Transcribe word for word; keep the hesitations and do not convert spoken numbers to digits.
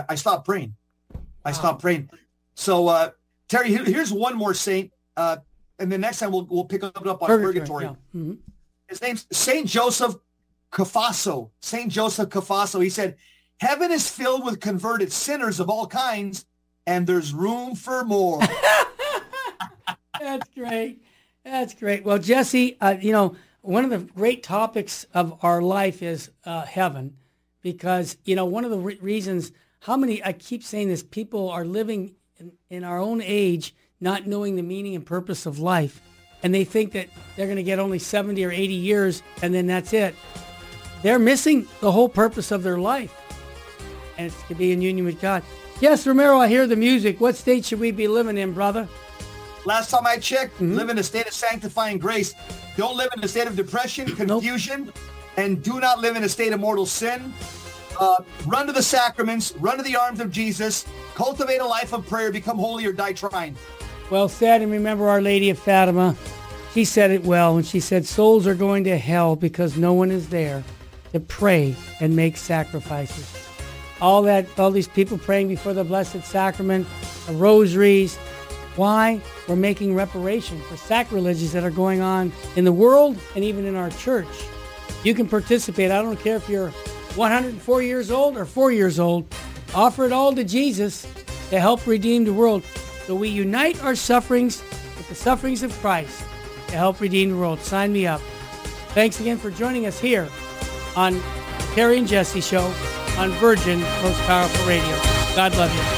I stopped praying. I stopped praying. So, uh, Terry, here, here's one more saint. Uh, and the next time we'll we'll pick up on purgatory. purgatory. Yeah. Mm-hmm. His name's Saint Joseph Cafasso. Saint Joseph Cafasso. He said, heaven is filled with converted sinners of all kinds, and there's room for more. That's great. That's great. Well, Jesse, uh, you know, one of the great topics of our life is uh, heaven, because, you know, one of the re- reasons, how many, I keep saying this, people are living in, in our own age not knowing the meaning and purpose of life. And they think that they're going to get only seventy or eighty years and then that's it. They're missing the whole purpose of their life. And it's to be in union with God. Yes, Romero, I hear the music. What state should we be living in, brother? Last time I checked, mm-hmm. live in a state of sanctifying grace. Don't live in a state of depression, confusion, nope. and do not live in a state of mortal sin. Uh, run to the sacraments, run to the arms of Jesus, cultivate a life of prayer, become holy or die trying. Well said, and remember Our Lady of Fatima. She said it well when she said, souls are going to hell because no one is there to pray and make sacrifices. All that, all these people praying before the Blessed Sacrament, the rosaries. Why? We're making reparation for sacrileges that are going on in the world and even in our church. You can participate. I don't care if you're one hundred four years old or four years old. Offer it all to Jesus to help redeem the world. So we unite our sufferings with the sufferings of Christ to help redeem the world. Sign me up. Thanks again for joining us here on Terry and Jesse Show on Virgin Most Powerful Radio. God love you.